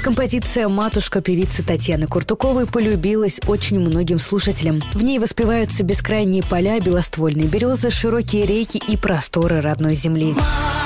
Композиция «Матушка» певицы Татьяны Куртуковой полюбилась очень многим слушателям. В ней воспеваются бескрайние поля, белоствольные березы, широкие реки и просторы родной земли.